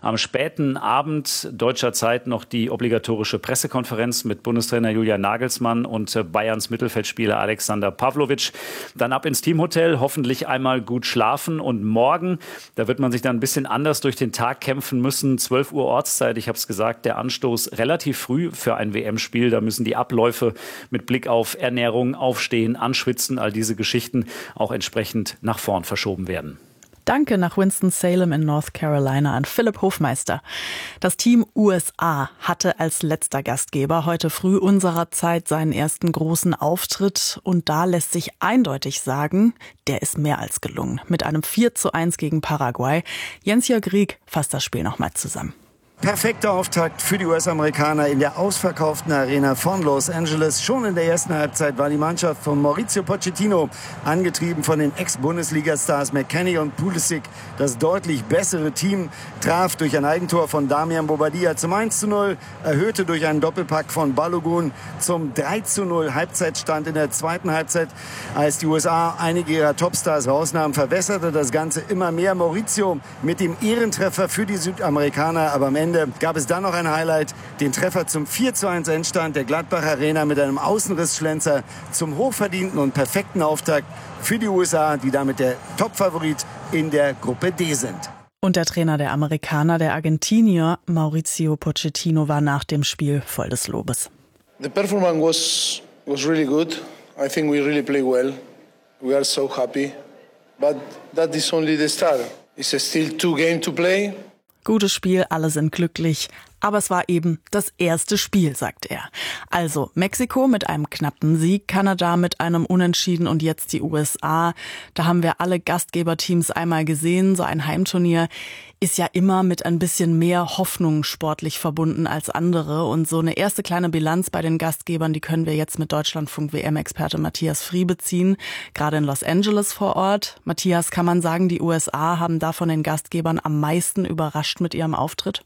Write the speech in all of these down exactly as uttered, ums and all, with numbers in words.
Am späten Abend deutscher Zeit noch die obligatorische Pressekonferenz mit Bundestrainer Julian Nagelsmann und Bayerns Mittelfeldspieler Alexander Pavlovic. Dann ab ins Teamhotel, hoffentlich einmal gut schlafen. Und morgen, da wird man sich dann ein bisschen anders durch den Tag kämpfen müssen. zwölf Uhr Ortszeit, ich habe es gesagt, der Anstoß relativ früh für ein W M-Spiel. Da müssen die Abläufe mit Blick auf Ernährung, Aufstehen, Anschwitzen, all diese Geschichten auch entsprechend nach vorn verschoben werden. Danke nach Winston-Salem in North Carolina an Philipp Hofmeister. Das Team U S A hatte als letzter Gastgeber heute früh unserer Zeit seinen ersten großen Auftritt. Und da lässt sich eindeutig sagen, der ist mehr als gelungen. Mit einem vier zu eins gegen Paraguay. Jens-Jörg Rieck fasst das Spiel nochmal zusammen. Perfekter Auftakt für die U S-Amerikaner in der ausverkauften Arena von Los Angeles. Schon in der ersten Halbzeit war die Mannschaft von Mauricio Pochettino, angetrieben von den Ex-Bundesliga-Stars McKennie und Pulisic, das deutlich bessere Team, traf durch ein Eigentor von Damian Bobadilla zum eins zu null, erhöhte durch einen Doppelpack von Balogun zum drei zu null. Halbzeitstand in der zweiten Halbzeit. Als die U S A einige ihrer Topstars rausnahmen, verwässerte das Ganze immer mehr. Mauricio mit dem Ehrentreffer für die Südamerikaner, aber am Ende gab es dann noch ein Highlight, den Treffer zum vier zu eins Endstand der Gladbach Arena mit einem Außenrissschlenzer zum hochverdienten und perfekten Auftakt für die U S A, die damit der Topfavorit in der Gruppe D sind. Und der Trainer der Amerikaner, der Argentinier Mauricio Pochettino, war nach dem Spiel voll des Lobes. The performance was was really good. I think we really play well. We are so happy. But that is only the start. It's still two games to play. Gutes Spiel, alle sind glücklich. Aber es war eben das erste Spiel, sagt er. Also Mexiko mit einem knappen Sieg, Kanada mit einem Unentschieden und jetzt die U S A. Da haben wir alle Gastgeberteams einmal gesehen. So ein Heimturnier ist ja immer mit ein bisschen mehr Hoffnung sportlich verbunden als andere. Und so eine erste kleine Bilanz bei den Gastgebern, die können wir jetzt mit Deutschlandfunk-W M-Experte Matthias Friebe ziehen. Gerade in Los Angeles vor Ort. Matthias, kann man sagen, die U S A haben da von den Gastgebern am meisten überrascht mit ihrem Auftritt?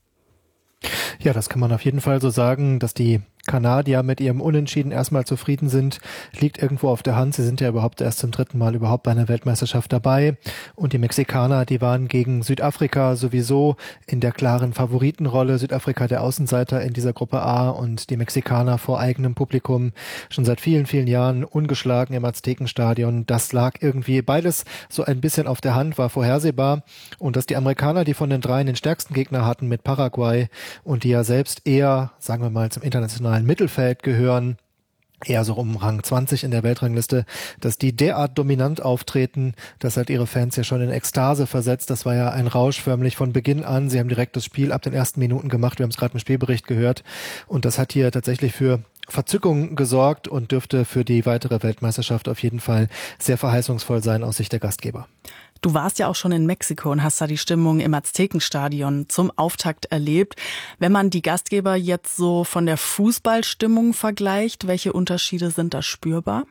Ja, das kann man auf jeden Fall so sagen, dass die Kanadier mit ihrem Unentschieden erstmal zufrieden sind, liegt irgendwo auf der Hand. Sie sind ja überhaupt erst zum dritten Mal überhaupt bei einer Weltmeisterschaft dabei. Und die Mexikaner, die waren gegen Südafrika sowieso in der klaren Favoritenrolle. Südafrika der Außenseiter in dieser Gruppe A und die Mexikaner vor eigenem Publikum schon seit vielen, vielen Jahren ungeschlagen im Aztekenstadion. Das lag irgendwie beides so ein bisschen auf der Hand, war vorhersehbar. Und dass die Amerikaner, die von den dreien den stärksten Gegner hatten mit Paraguay und die ja selbst eher, sagen wir mal, zum internationalen Mittelfeld gehören, eher so um Rang zwanzig in der Weltrangliste, dass die derart dominant auftreten, das hat ihre Fans ja schon in Ekstase versetzt. Das war ja ein Rausch förmlich von Beginn an. Sie haben direkt das Spiel ab den ersten Minuten gemacht. Wir haben es gerade im Spielbericht gehört. Und das hat hier tatsächlich für Verzückung gesorgt und dürfte für die weitere Weltmeisterschaft auf jeden Fall sehr verheißungsvoll sein aus Sicht der Gastgeber. Du warst ja auch schon in Mexiko und hast da die Stimmung im Aztekenstadion zum Auftakt erlebt. Wenn man die Gastgeber jetzt so von der Fußballstimmung vergleicht, welche Unterschiede sind da spürbar?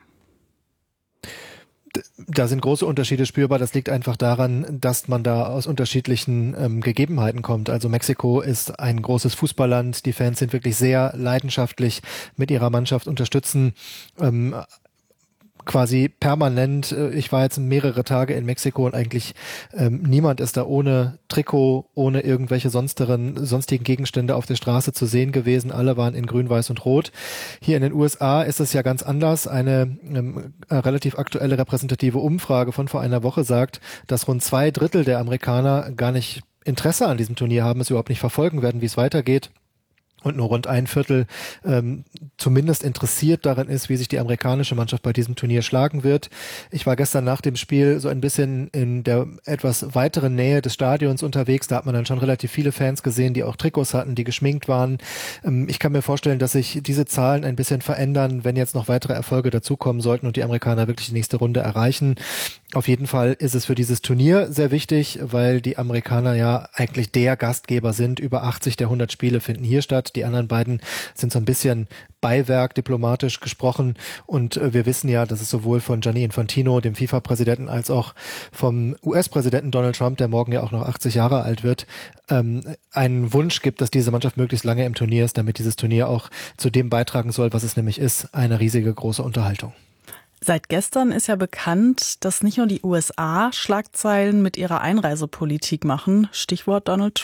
Da sind große Unterschiede spürbar. Das liegt einfach daran, dass man da aus unterschiedlichen ähm, Gegebenheiten kommt. Also Mexiko ist ein großes Fußballland. Die Fans sind wirklich sehr leidenschaftlich mit ihrer Mannschaft, unterstützen ähm, quasi permanent. Ich war jetzt mehrere Tage in Mexiko und eigentlich ähm, niemand ist da ohne Trikot, ohne irgendwelche sonstigen, sonstigen Gegenstände auf der Straße zu sehen gewesen. Alle waren in Grün, Weiß und Rot. Hier in den U S A ist es ja ganz anders. Eine ähm, relativ aktuelle repräsentative Umfrage von vor einer Woche sagt, dass rund zwei Drittel der Amerikaner gar nicht Interesse an diesem Turnier haben, es überhaupt nicht verfolgen werden, wie es weitergeht. Und nur rund ein Viertel ähm, zumindest interessiert daran ist, wie sich die amerikanische Mannschaft bei diesem Turnier schlagen wird. Ich war gestern nach dem Spiel so ein bisschen in der etwas weiteren Nähe des Stadions unterwegs. Da hat man dann schon relativ viele Fans gesehen, die auch Trikots hatten, die geschminkt waren. Ähm, ich kann mir vorstellen, dass sich diese Zahlen ein bisschen verändern, wenn jetzt noch weitere Erfolge dazukommen sollten und die Amerikaner wirklich die nächste Runde erreichen. Auf jeden Fall ist es für dieses Turnier sehr wichtig, weil die Amerikaner ja eigentlich der Gastgeber sind. Über achtzig der hundert Spiele finden hier statt. Die anderen beiden sind so ein bisschen Beiwerk, diplomatisch gesprochen. Und äh, wir wissen ja, dass es sowohl von Gianni Infantino, dem FIFA-Präsidenten, als auch vom U S-Präsidenten Donald Trump, der morgen ja auch noch achtzig Jahre alt wird, ähm, einen Wunsch gibt, dass diese Mannschaft möglichst lange im Turnier ist, damit dieses Turnier auch zu dem beitragen soll, was es nämlich ist, eine riesige große Unterhaltung. Seit gestern ist ja bekannt, dass nicht nur die U S A Schlagzeilen mit ihrer Einreisepolitik machen, Stichwort Donald Trump.